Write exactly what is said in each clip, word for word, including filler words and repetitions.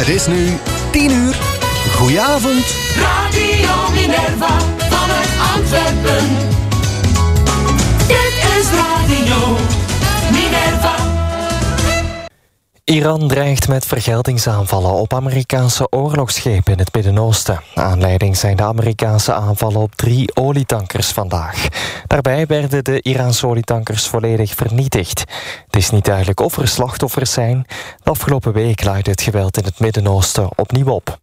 Het is nu tien uur. Goedenavond. Radio Minerva vanuit Antwerpen. Dit is Radio Minerva. Iran dreigt met vergeldingsaanvallen op Amerikaanse oorlogsschepen in het Midden-Oosten. Aanleiding zijn de Amerikaanse aanvallen op drie olietankers vandaag. Daarbij werden de Iraanse olietankers volledig vernietigd. Het is niet duidelijk of er slachtoffers zijn. De afgelopen week laaide het geweld in het Midden-Oosten opnieuw op.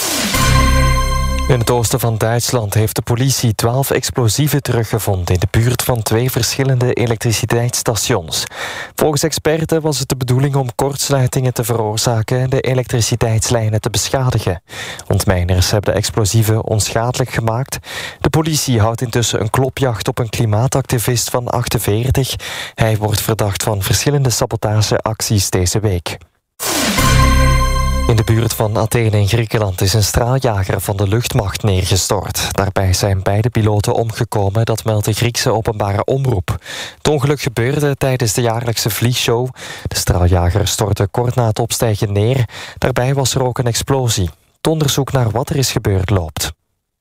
In het oosten van Duitsland heeft de politie twaalf explosieven teruggevonden in de buurt van twee verschillende elektriciteitsstations. Volgens experten was het de bedoeling om kortsluitingen te veroorzaken en de elektriciteitslijnen te beschadigen. Ontmijners hebben de explosieven onschadelijk gemaakt. De politie houdt intussen een klopjacht op een klimaatactivist van achtenveertig. Hij wordt verdacht van verschillende sabotageacties deze week. In de buurt van Athene in Griekenland is een straaljager van de luchtmacht neergestort. Daarbij zijn beide piloten omgekomen, dat meldt de Griekse openbare omroep. Het ongeluk gebeurde tijdens de jaarlijkse vliegshow. De straaljager stortte kort na het opstijgen neer. Daarbij was er ook een explosie. Het onderzoek naar wat er is gebeurd loopt.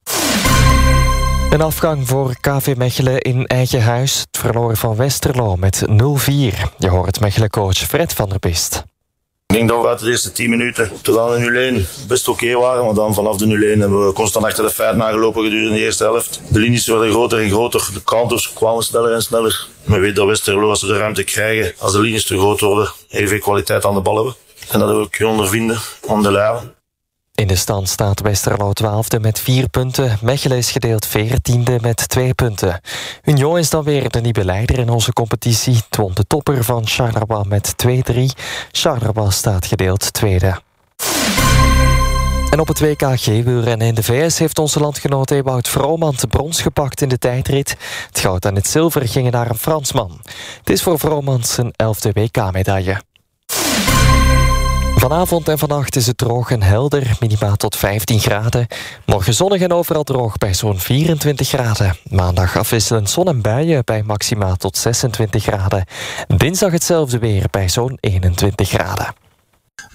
Een afgang voor K V Mechelen in eigen huis. Het verloor van Westerlo met nul vier. Je hoort Mechelen-coach Fred van der Bist. Ik denk dat we uit de eerste tien minuten tot aan de nul één best oké okay waren. Maar dan vanaf de nul één hebben we constant achter de feiten aangelopen gedurende de eerste helft. De linies werden groter en groter. De counters kwamen sneller en sneller. Men weet dat Westerlo, als ze de ruimte krijgen, als de linies te groot worden, heel veel kwaliteit aan de bal hebben. En dat hebben we kunnen ondervinden aan de lijven. In de stand staat Westerlo twaalfde met vier punten. Mechelen is gedeeld veertiende met twee punten. Union is dan weer de nieuwe leider in onze competitie. Het won de topper van Charleroi met twee drie. Charleroi staat gedeeld tweede. En op het W K G-wielrennen in de V S heeft onze landgenoot Ewout Vromand brons gepakt in de tijdrit. Het goud en het zilver gingen naar een Fransman. Het is voor Vromand zijn elfde W K-medaille. Vanavond en vannacht is het droog en helder, minima tot vijftien graden. Morgen zonnig en overal droog bij zo'n vierentwintig graden. Maandag afwisselend zon en buien bij maxima tot zesentwintig graden. Dinsdag hetzelfde weer bij zo'n eenentwintig graden.